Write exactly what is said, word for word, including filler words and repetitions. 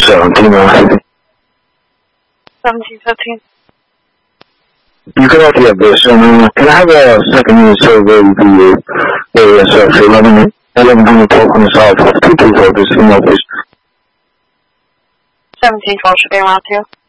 seventeen fifteen. seventeen fifteen. You can also have this. Um, can I have a second unit survey to your area search for eleven eleven hundred twelve hundred south two two four, this email please. seventeen twelve should be around two.